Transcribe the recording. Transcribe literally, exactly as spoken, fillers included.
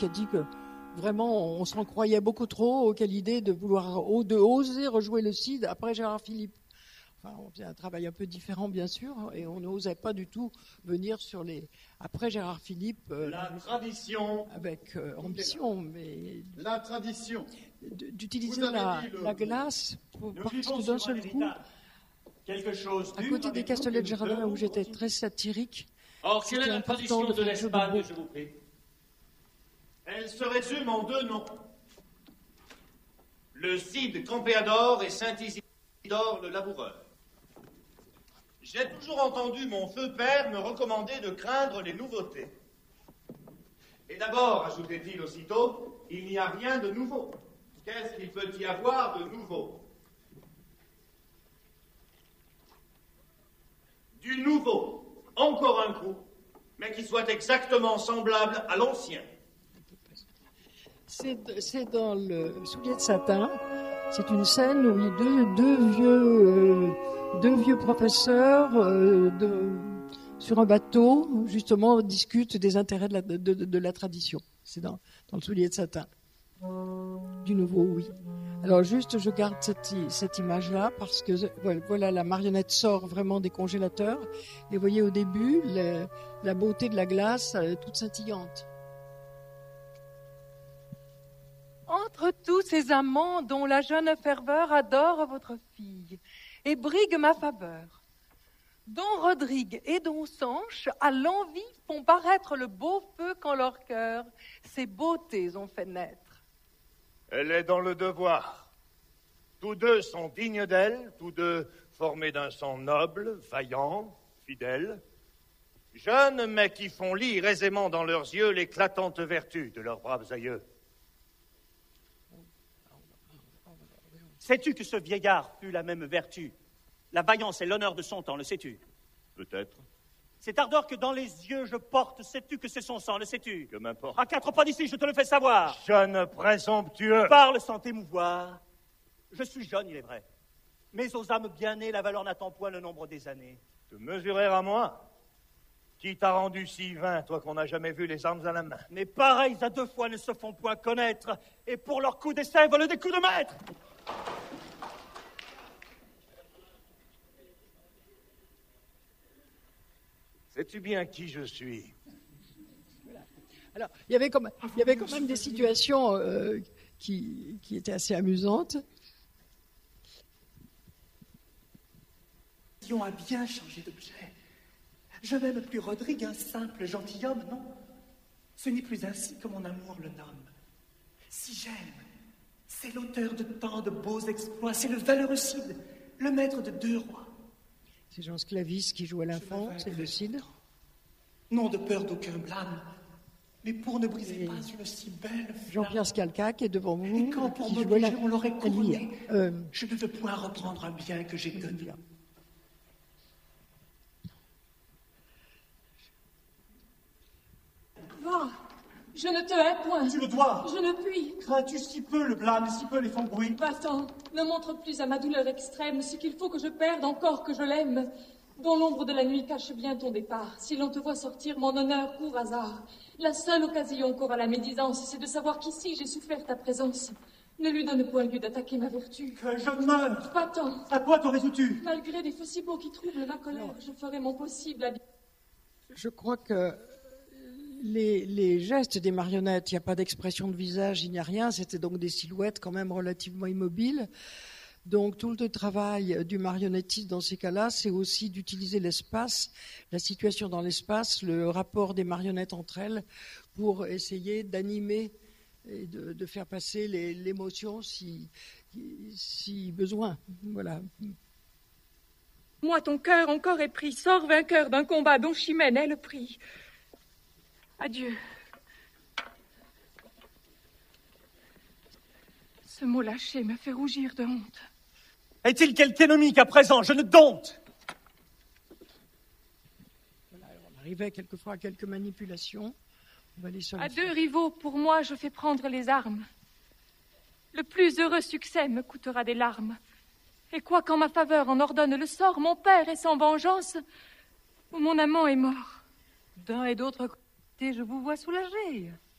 qui a dit que vraiment on s'en croyait beaucoup trop. Quelle idée de vouloir de oser rejouer le Cid après Gérard Philippe. Enfin, on faisait un travail un peu différent, bien sûr, et on n'osait pas du tout venir sur les après Gérard Philippe. Euh, la tradition. Avec euh, ambition, mais la tradition. D'utiliser la, le... la glace pour, parce que d'un seul coup, quelque chose à côté des Castellets de Jardin où j'étais très satirique. Or, quelle est la tradition de, de l'Espagne, je vous prie? Elle se résume en deux noms. Le Cid Campéador et Saint-Isidore le Laboureur. J'ai toujours entendu mon feu père me recommander de craindre les nouveautés. Et d'abord, ajoutait-il aussitôt, il n'y a rien de nouveau. Qu'est-ce qu'il peut y avoir de nouveau? Du nouveau, encore un coup, mais qui soit exactement semblable à l'ancien. C'est dans le Soulier de satin. C'est une scène où il y a deux, deux vieux, euh, deux vieux professeurs euh, de, sur un bateau, justement, discutent des intérêts de la, de, de, de la tradition. C'est dans, dans le Soulier de satin. Du nouveau, oui. Alors juste, je garde cette, cette image-là parce que voilà, la marionnette sort vraiment des congélateurs. Et vous voyez au début le, la beauté de la glace euh, toute scintillante. Entre tous ces amants dont la jeune ferveur adore votre fille et brigue ma faveur, dont Rodrigue et dont Sanche à l'envie font paraître le beau feu quand leur cœur ces beautés ont fait naître. Elle est dans le devoir. Tous deux sont dignes d'elle, tous deux formés d'un sang noble, vaillant, fidèle, jeunes mais qui font lire aisément dans leurs yeux l'éclatante vertu de leurs braves aïeux. Sais-tu que ce vieillard fut la même vertu? La vaillance et l'honneur de son temps, le sais-tu? Peut-être. Cette ardeur que dans les yeux je porte, sais-tu que c'est son sang, le sais-tu? Que m'importe. À quatre pas d'ici, je te le fais savoir. Jeune présomptueux. Parle sans t'émouvoir. Je suis jeune, il est vrai. Mais aux âmes bien nées, la valeur n'attend point le nombre des années. Te mesurer à moi? Qui t'a rendu si vain, toi qu'on n'a jamais vu les armes à la main? Mais pareils à deux fois ne se font point connaître, et pour leurs coups d'essai volent des coups de maître. Sais-tu bien qui je suis? Alors, il y avait quand même, il y avait quand même des situations euh, qui, qui étaient assez amusantes. On a bien changé d'objet. Je n'aime plus Rodrigue, un simple gentilhomme, non. Ce n'est plus ainsi que mon amour le nomme. Si j'aime, c'est l'auteur de tant de beaux exploits, c'est le valeureux Cid, le maître de deux rois. C'est Jean Sclavis qui joue à l'infant, c'est le Cid. Non de peur d'aucun blâme, mais pour ne briser Et pas une si belle Jean-Pierre Scalca qui est devant vous. Et quand pour m'obliger on l'aurait couronné, euh, je ne veux point reprendre un bien que j'ai donné. Va, je ne te hais point. Tu le dois. Je ne puis. Crains-tu si peu le blâme, si peu les fonds bruit? Va-t'en, ne montre plus à ma douleur extrême ce qu'il faut que je perde encore que je l'aime. Dont l'ombre de la nuit cache bien ton départ. Si l'on te voit sortir, mon honneur court hasard. La seule occasion qu'aura la médisance, c'est de savoir qu'ici j'ai souffert ta présence. Ne lui donne point lieu d'attaquer ma vertu. Que je meure. Va-t'en. À quoi t'aurais-tu? Malgré des feux si beaux qui troublent ma colère, non. Je ferai mon possible à... Je crois que les, les gestes des marionnettes, il n'y a pas d'expression de visage, il n'y a rien. C'était donc des silhouettes quand même relativement immobiles. Donc tout le travail du marionnettiste dans ces cas-là, c'est aussi d'utiliser l'espace, la situation dans l'espace, le rapport des marionnettes entre elles, pour essayer d'animer et de, de faire passer les, l'émotion si, si besoin. Voilà. Moi, ton cœur encore est pris, sors vainqueur d'un combat dont Chimène est le prix. Adieu. Ce mot lâché me fait rougir de honte. Est-il quelque ennemi qu'à présent je ne dompte? Voilà, on arrivait quelquefois à quelques manipulations. On va aller sur à deux faire. Rivaux, pour moi, je fais prendre les armes. Le plus heureux succès me coûtera des larmes. Et quoi qu'en ma faveur en ordonne le sort, mon père est sans vengeance, ou mon amant est mort. D'un et d'autre côté, je vous vois soulagé.